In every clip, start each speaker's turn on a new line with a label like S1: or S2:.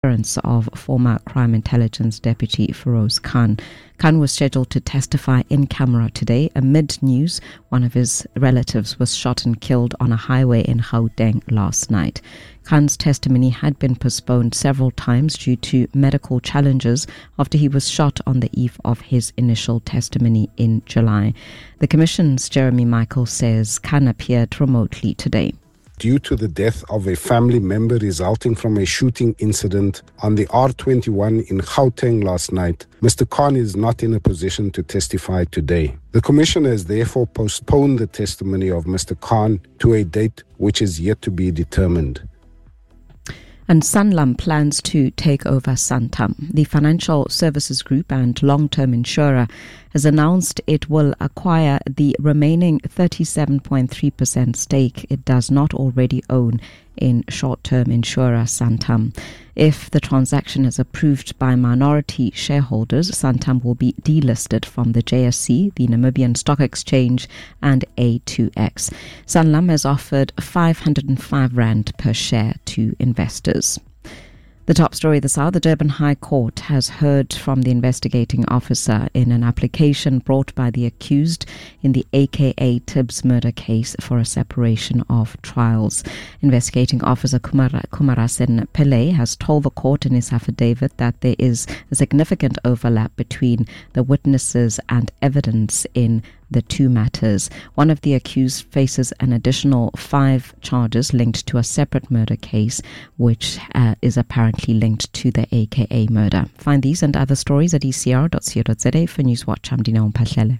S1: of former Crime Intelligence Deputy Feroz Khan. Khan was scheduled to testify in camera today. Amid news, one of his relatives was shot and killed on a highway in Gauteng last night. Khan's testimony had been postponed several times due to medical challenges after he was shot on the eve of his initial testimony in July. The Commission's Jeremy Michael says Khan appeared remotely today.
S2: Due to the death of a family member resulting from a shooting incident on the R21 in Gauteng last night, Mr. Khan is not in a position to testify today. The Commission has therefore postponed the testimony of Mr. Khan to a date which is yet to be determined.
S1: And Sanlam plans to take over Santam. The financial services group and long-term insurer has announced it will acquire the remaining 37.3% stake it does not already own in short-term insurer Santam. If the transaction is approved by minority shareholders, Santam will be delisted from the JSE, the Namibian Stock Exchange, and A2X. Sanlam has offered 505 Rand per share to investors. The top story this hour, the Durban High Court has heard from the investigating officer in an application brought by the accused in the AKA Tibbs murder case for a separation of trials. Investigating officer Kumarasen Pillay has told the court in his affidavit that there is a significant overlap between the witnesses and evidence in the two matters. One of the accused faces an additional 5 charges linked to a separate murder case, which is apparently linked to the AKA murder. Find these and other stories at ecr.co.za. For Newswatch, I'm Dineo Mphahlele.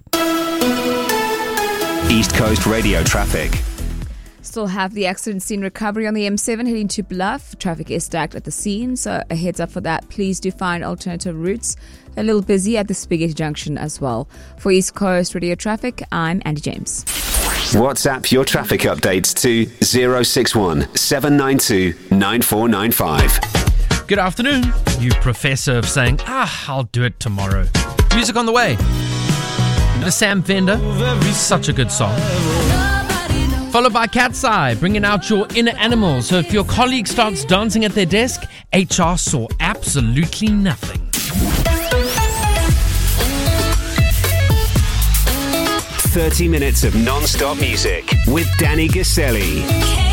S3: East Coast Radio traffic.
S4: Still have the accident scene recovery on the M7 heading to Bluff. Traffic is stacked at the scene, so a heads up for that. Please do find alternative routes. A little busy at the Spaghetti Junction as well. For East Coast Radio Traffic, I'm Andy James.
S3: WhatsApp your traffic updates to 061 792 9495.
S5: Good afternoon, you professor of saying, I'll do it tomorrow. Music on the way. The Sam Fender, such a good song. Followed by Cat's Eye, bringing out your inner animal. So if your colleague starts dancing at their desk, HR saw absolutely nothing.
S3: 30 minutes of non-stop music with Danny Gaselli.